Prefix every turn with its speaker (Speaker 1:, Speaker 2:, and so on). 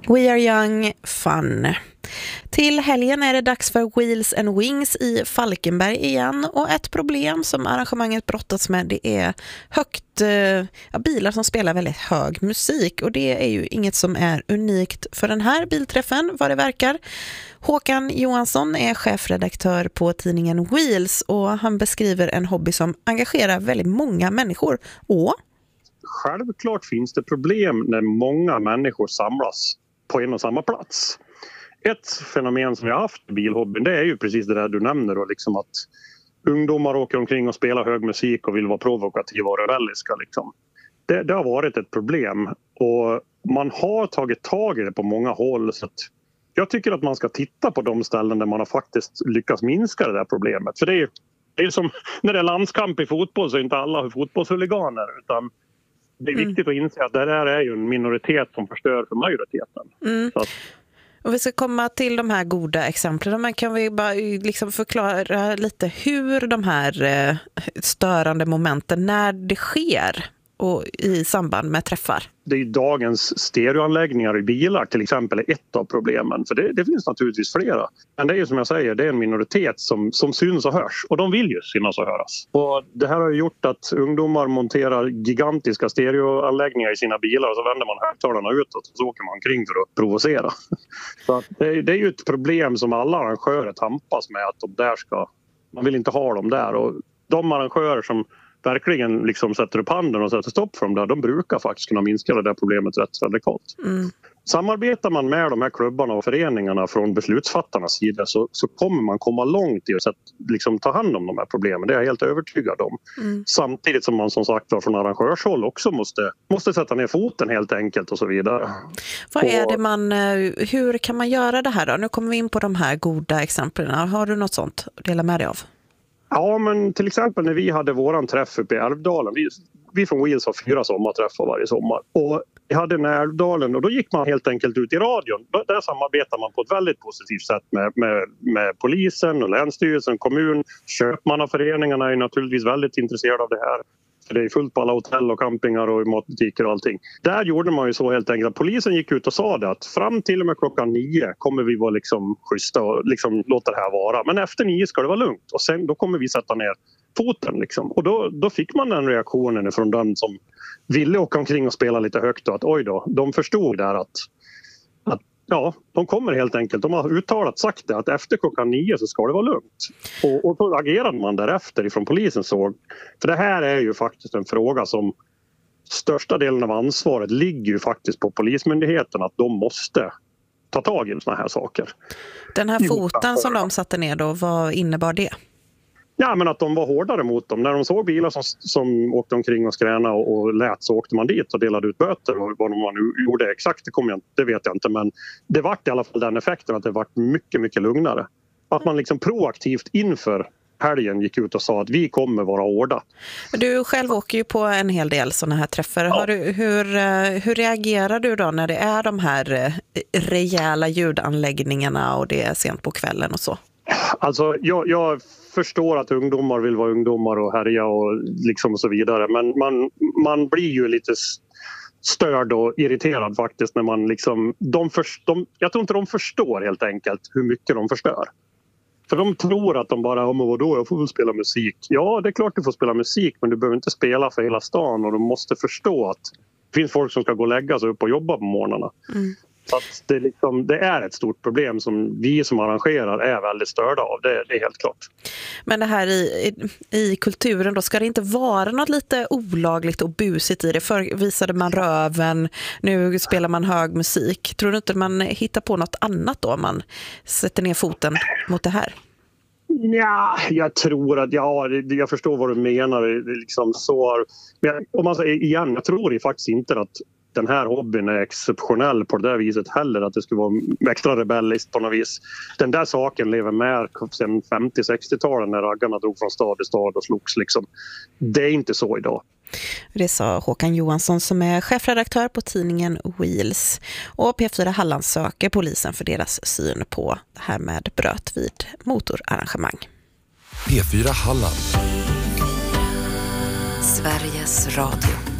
Speaker 1: We are young, fun. Till helgen är det dags för Wheels and Wings i Falkenberg igen, och ett problem som arrangemanget brottats med, det är bilar som spelar väldigt hög musik, och det är ju inget som är unikt för den här bilträffen vad det verkar. Håkan Johansson är chefredaktör på tidningen Wheels, och han beskriver en hobby som engagerar väldigt många människor. Och
Speaker 2: självklart finns det problem när många människor samlas på en och samma plats. Ett fenomen som vi har haft i bilhobbyn, det är ju precis det där du nämner då, liksom att ungdomar åker omkring och spelar hög musik och vill vara provokativa och rebelliska. Liksom. Det har varit ett problem, och man har tagit tag i det på många håll, så att jag tycker att man ska titta på de ställen där man har faktiskt lyckats minska det där problemet. För det är ju som när det är landskamp i fotboll, så är inte alla fotbollshuliganer, utan det är viktigt att inse att det där är ju en minoritet som förstör för majoriteten. Så att,
Speaker 1: och vi ska komma till de här goda exemplen, men kan vi bara liksom förklara lite hur de här störande momenten, när det sker och i samband med träffar?
Speaker 2: Det är dagens stereoanläggningar i bilar till exempel är ett av problemen, för det finns naturligtvis flera. Men det är ju som jag säger, det är en minoritet som syns och hörs, och de vill ju synas och höras. Och det här har ju gjort att ungdomar monterar gigantiska stereoanläggningar i sina bilar, och så vänder man högtalarna utåt och så åker man omkring för att provocera. Så att det är ju ett problem som alla arrangörer tampas med, att man vill inte ha dem där, och de arrangörer som verkligen liksom sätter upp handen och sätter stopp för dem där, de brukar faktiskt kunna minska det där problemet rätt radikalt. Samarbetar man med de här klubbarna och föreningarna från beslutsfattarnas sida, så kommer man komma långt i att liksom ta hand om de här problemen. Det är jag helt övertygad om. Samtidigt som man som sagt från arrangörshåll också måste sätta ner foten helt enkelt och så vidare.
Speaker 1: Vad är det hur kan man göra det här då? Nu kommer vi in på de här goda exemplen. Har du något sånt att dela med dig av?
Speaker 2: Ja, men till exempel när vi hade våran träff uppe i Älvdalen. Vi från Wheels har 4 sommarträffar varje sommar. Och vi hade den här Älvdalen, och då gick man helt enkelt ut i radion. Där samarbetar man på ett väldigt positivt sätt med polisen och länsstyrelsen, kommun. Köpmannaföreningarna är naturligtvis väldigt intresserade av det här. Det är fullt på alla hotell och campingar och matbutiker och allting. Där gjorde man ju så helt enkelt att polisen gick ut och sa det, att fram till och med klockan 9 kommer vi vara liksom schyssta och liksom låta det här vara. Men efter 9 ska det vara lugnt, och sen då kommer vi sätta ner foten liksom. Och då fick man den reaktionen från den som ville åka omkring och spela lite högt, och att oj då, de förstod där att ja, de kommer helt enkelt. De har sagt det, att efter klockan 9 så ska det vara lugnt. Och då agerade man därefter ifrån polisen såg. För det här är ju faktiskt en fråga som största delen av ansvaret ligger ju faktiskt på polismyndigheten, att de måste ta tag i såna här saker.
Speaker 1: Den här foten som de satte ner då, vad innebar det?
Speaker 2: Ja, men att de var hårdare mot dem. När de såg bilar som åkte omkring och skräna och lät, så åkte man dit och delade ut böter. Och vad man nu gjorde exakt, det vet jag inte. Men det var i alla fall den effekten, att det var mycket, mycket lugnare. Att man liksom proaktivt inför helgen gick ut och sa att vi kommer vara hårda.
Speaker 1: Du själv åker ju på en hel del sådana här träffar. Ja. Hur reagerar du då när det är de här rejäla ljudanläggningarna och det är sent på kvällen och så?
Speaker 2: Alltså jag förstår att ungdomar vill vara ungdomar och härja och liksom och så vidare, men man blir ju lite störd och irriterad faktiskt när man liksom jag tror inte de förstår helt enkelt hur mycket de förstör. För de tror att de bara, vadå, jag får väl spela musik. Ja, det är klart du får spela musik, men du behöver inte spela för hela stan, och de måste förstå att det finns folk som ska gå och lägga sig upp och jobba på morgnarna. Så att det är ett stort problem som vi som arrangerar är väldigt störda av, det är helt klart. Men
Speaker 1: det här i kulturen då, ska det inte vara något lite olagligt och busigt i det? Förr visade man röven, nu spelar man hög musik. Tror du inte man hittar på något annat då om man sätter ner foten mot det här?
Speaker 2: Ja, jag tror att jag förstår vad du menar. Liksom så, men om man säger igen, jag tror faktiskt inte att den här hobbyn är exceptionell på det där viset heller, att det skulle vara extra rebelliskt på något vis. Den där saken lever med sedan 50-60-talen när raggarna drog från stad i stad och slogs liksom. Det är inte så idag.
Speaker 1: Det sa Håkan Johansson som är chefredaktör på tidningen Wheels. Och P4 Halland söker polisen för deras syn på det här med bröt vid motorarrangemang.
Speaker 3: P4 Halland.
Speaker 4: Sveriges Radio.